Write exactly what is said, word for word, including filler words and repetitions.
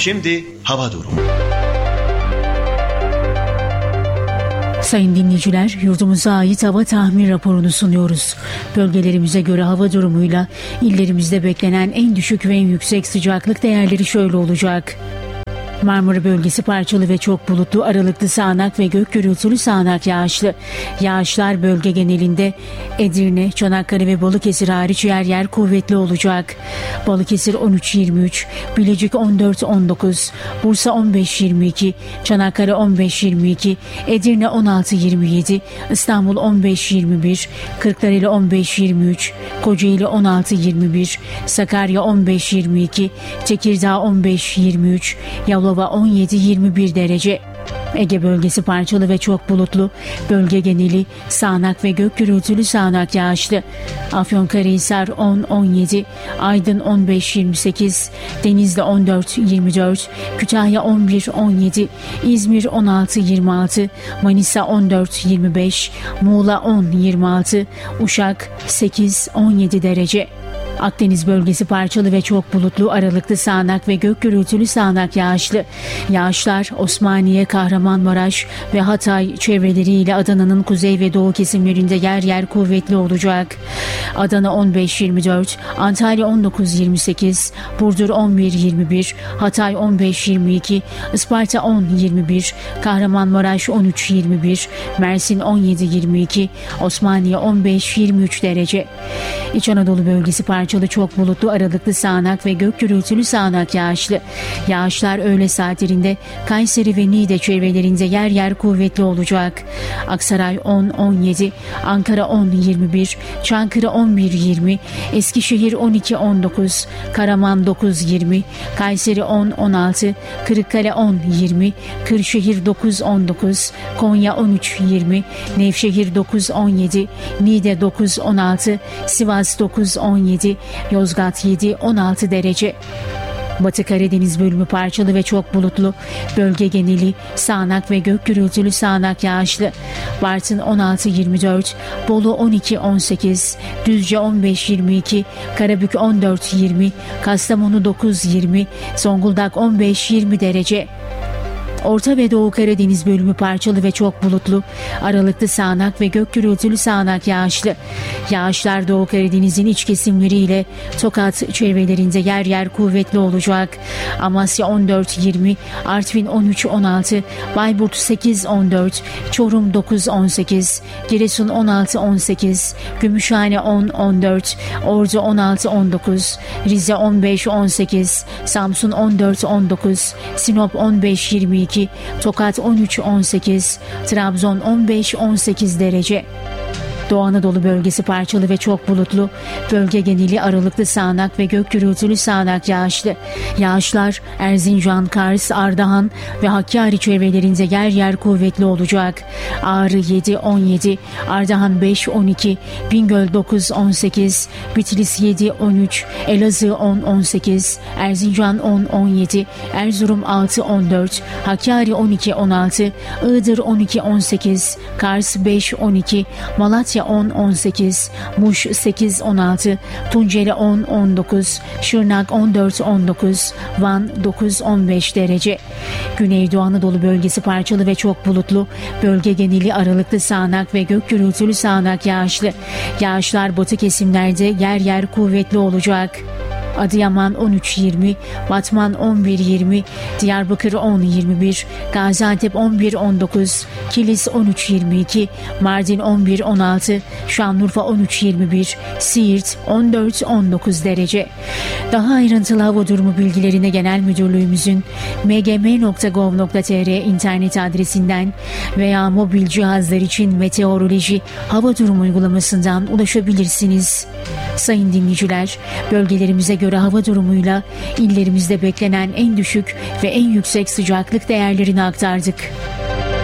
Şimdi hava durumu. Sayın dinleyiciler, yurdumuza ait hava tahmin raporunu sunuyoruz. Bölgelerimize göre hava durumuyla illerimizde beklenen en düşük ve en yüksek sıcaklık değerleri şöyle olacak. Marmara bölgesi parçalı ve çok bulutlu, aralıklı sağanak ve gök gürültülü sağanak yağışlı. Yağışlar bölge genelinde Edirne, Çanakkale ve Balıkesir hariç yer yer kuvvetli olacak. Balıkesir on üç yirmi üç, Bilecik on dört on dokuz, Bursa on beş yirmi iki, Çanakkale on beş yirmi iki, Edirne on altı yirmi yedi, İstanbul on beş yirmi bir, Kırklareli on beş yirmi üç, Kocaeli on altı yirmi bir, Sakarya on beş yirmi iki, Tekirdağ on beş yirmi üç, Yalova on yedi yirmi bir derece. Ege bölgesi parçalı ve çok bulutlu. Bölge geneli sağanak ve gök gürültülü sağanak yağışlı. Afyonkarahisar on on yedi, Aydın on beş yirmi sekiz, Denizli on dört yirmi dört, Kütahya on bir on yedi, İzmir on altı yirmi altı, Manisa on dört yirmi beş, Muğla on yirmi altı, Uşak sekiz on yedi derece. Akdeniz bölgesi parçalı ve çok bulutlu, aralıklı sağanak ve gök gürültülü sağanak yağışlı. Yağışlar Osmaniye, Kahramanmaraş ve Hatay çevreleriyle Adana'nın kuzey ve doğu kesimlerinde yer yer kuvvetli olacak. Adana on beş yirmi dört, Antalya on dokuz yirmi sekiz, Burdur on bir yirmi bir, Hatay on beş yirmi iki, Isparta on yirmi bir, Kahramanmaraş on üç yirmi bir, Mersin on yedi yirmi iki, Osmaniye on beş yirmi üç derece. İç Anadolu bölgesi parçalı çok bulutlu, aralıklı sağanak ve gök gürültülü sağanak yağışlı. Yağışlar öğle saatlerinde Kayseri ve Niğde çevrelerinde yer yer kuvvetli olacak. Aksaray on on yedi, Ankara on yirmi bir, Çankırı on bir yirmi, Eskişehir on iki on dokuz, Karaman dokuz yirmi, Kayseri on on altı, Kırıkkale on yirmi, Kırşehir dokuz on dokuz, Konya on üç yirmi, Nevşehir dokuz on yedi, Niğde dokuz on altı, Sivas dokuz on yedi, Yozgat yedi on altı derece. Batı Karadeniz bölümü parçalı ve çok bulutlu. Bölge geneli sağanak ve gök gürültülü sağanak yağışlı. Bartın on altı yirmi dört, Bolu on iki on sekiz, Düzce on beş yirmi iki, Karabük on dört yirmi, Kastamonu dokuz yirmi, Zonguldak on beş yirmi derece. Orta ve Doğu Karadeniz bölümü parçalı ve çok bulutlu. Aralıklı sağanak ve gök gürültülü sağanak yağışlı. Yağışlar Doğu Karadeniz'in iç kesimleriyle Tokat çevrelerinde yer yer kuvvetli olacak. Amasya on dört yirmi, Artvin on üç on altı, Bayburt sekiz on dört, Çorum dokuz on sekiz, Giresun on altı on sekiz, Gümüşhane on on dört, Ordu on altı on dokuz, Rize on beş on sekiz, Samsun on dört on dokuz, Sinop on beş yirmi iki, Tokat on üç on sekiz, Trabzon on beş on sekiz derece. Doğu Anadolu bölgesi parçalı ve çok bulutlu. Bölge geneli aralıklı sağanak ve gök gürültülü sağanak yağışlı. Yağışlar Erzincan, Kars, Ardahan ve Hakkari çevrelerinde yer yer kuvvetli olacak. Ağrı yedi on yedi, Ardahan beş on iki, Bingöl dokuz on sekiz, Bitlis yedi on üç, Elazığ on on sekiz, Erzincan on on yedi, Erzurum altı on dört, Hakkari on iki on altı, Iğdır on iki on sekiz, Kars beş on iki, Malatya on on sekiz, Muş sekiz on altı, Tunceli on on dokuz, Şırnak on dört on dokuz, Van dokuz on beş derece. Güneydoğu Anadolu bölgesi parçalı ve çok bulutlu. Bölge geneli aralıklı sağanak ve gök gürültülü sağanak yağışlı. Yağışlar batı kesimlerde yer yer kuvvetli olacak. Adıyaman on üç yirmi, Batman on bir yirmi, Diyarbakır on yirmi bir, Gaziantep on bir on dokuz, Kilis on üç yirmi iki, Mardin on bir on altı, Şanlıurfa on üç yirmi bir, Siirt on dört on dokuz derece. Daha ayrıntılı hava durumu bilgilerine Genel Müdürlüğümüzün m g m nokta gov nokta t r internet adresinden veya mobil cihazlar için meteoroloji hava durumu uygulamasından ulaşabilirsiniz. Sayın dinleyiciler, bölgelerimize göre hava durumuyla illerimizde beklenen en düşük ve en yüksek sıcaklık değerlerini aktardık.